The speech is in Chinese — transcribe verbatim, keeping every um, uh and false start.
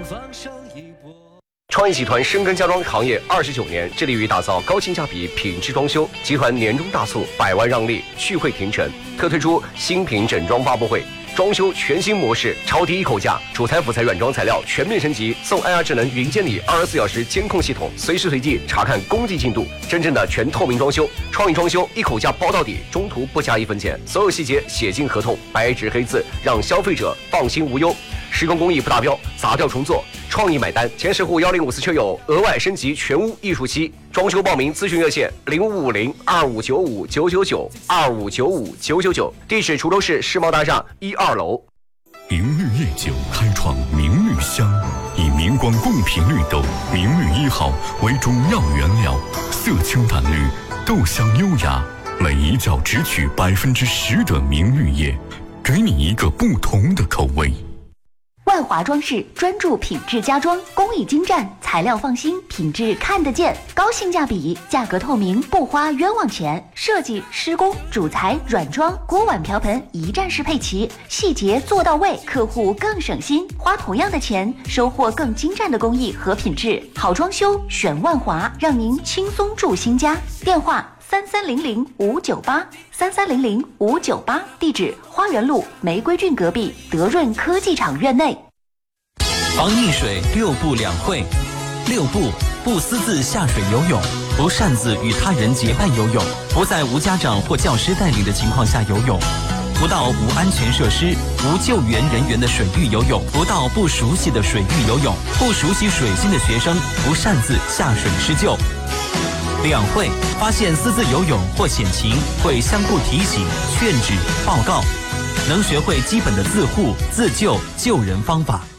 创意集团深耕家装行业二十九年，致力于打造高性价比品质装修。集团年终大促，百万让利，聚会停城，特推出新品整装发布会。装修全新模式，超低一口价，主材辅材软装材料全面升级，送 I R 智能云监理二十四小时监控系统，随时随地查看工地进度，真正的全透明装修。创意装修一口价包到底，中途不加一分钱，所有细节写进合同，白纸黑字，让消费者放心无忧。施工工艺不达标，砸掉重做，创意买单。前十户幺零五四确有额外升级全屋艺术漆。装修报名咨询热线零五五零二五九五九九九二五九五九九九，地址滁州市世贸大厦一二楼。 明绿夜酒开创明绿香，以明光贡品绿豆明绿一号为中药原料，色清淡绿，豆香优雅，每一角只取百分之十的明绿叶，给你一个不同的口味。 万华装饰专注品质家装，工艺精湛，材料放心，品质看得见，高性价比，价格透明，不花冤枉钱。设计、施工、主材、软装、锅碗瓢盆一站式配齐，细节做到位，客户更省心。花同样的钱，收获更精湛的工艺和品质。好装修选万华，让您轻松住新家。电话三三零零五九八三三零零五九八，地址花园路玫瑰郡隔壁德润科技厂院内。 防溺水六不两会：六不：不私自下水游泳，不擅自与他人结伴游泳，不在无家长或教师带领的情况下游泳，不到无安全设施、无救援人员的水域游泳，不到不熟悉的水域游泳，不熟悉水性的学生不擅自下水施救。两会：发现私自游泳或险情，会相互提醒、劝止、报告，能学会基本的自护、自救、救人方法。